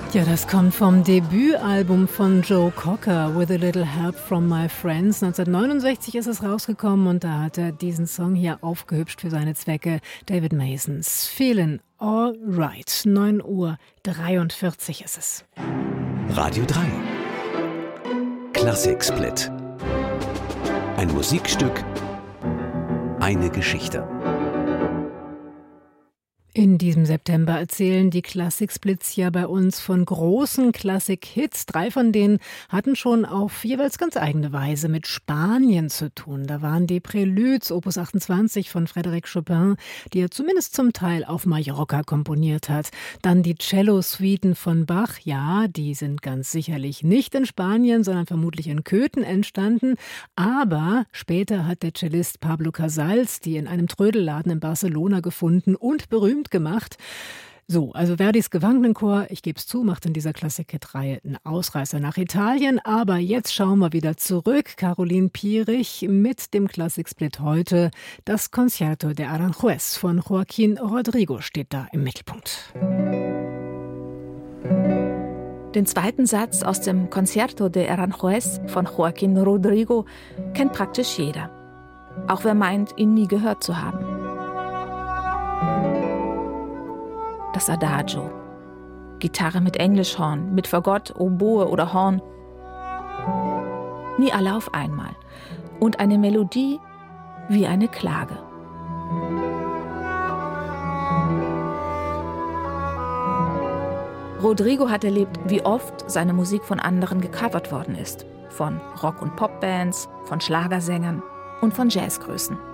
Ja, das kommt vom Debütalbum von Joe Cocker, With a Little Help from My Friends. 1969 ist es rausgekommen und da hat er diesen Song hier aufgehübscht für seine Zwecke. David Masons Feelin' Alright. 9:43 ist es. Radio 3 Klassiksplit. Ein Musikstück, eine Geschichte. In diesem September erzählen die Klassiksplits ja bei uns von großen Klassik-Hits. 3 von denen hatten schon auf jeweils ganz eigene Weise mit Spanien zu tun. Da waren die Préludes, Opus 28 von Frédéric Chopin, die er zumindest zum Teil auf Mallorca komponiert hat. Dann die Cello-Suiten von Bach. Ja, die sind ganz sicherlich nicht in Spanien, sondern vermutlich in Köthen entstanden. Aber später hat der Cellist Pablo Casals die in einem Trödelladen in Barcelona gefunden und berühmt gemacht. So, also Verdis Gewangenchor, ich gebe es zu, macht in dieser Klassik-Hit-Reihe einen Ausreißer nach Italien. Aber jetzt schauen wir wieder zurück. Caroline Pierich mit dem Klassiksplit heute. Das Concierto de Aranjuez von Joaquín Rodrigo steht da im Mittelpunkt. Den zweiten Satz aus dem Concierto de Aranjuez von Joaquín Rodrigo kennt praktisch jeder. Auch wer meint, ihn nie gehört zu haben. Das Adagio. Gitarre mit Englischhorn, mit Fagott, Oboe oder Horn. Nie alle auf einmal. Und eine Melodie wie eine Klage. Rodrigo hat erlebt, wie oft seine Musik von anderen gecovert worden ist. Von Rock- und Popbands, von Schlagersängern und von Jazzgrößen.